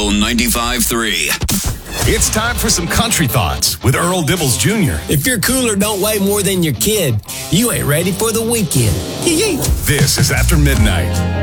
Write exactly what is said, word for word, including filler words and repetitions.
Eagle ninety-five point three. It's time for some country thoughts with Earl Dibbles Junior If your cooler don't weigh more than your kid, you ain't ready for the weekend. This is After Midnight.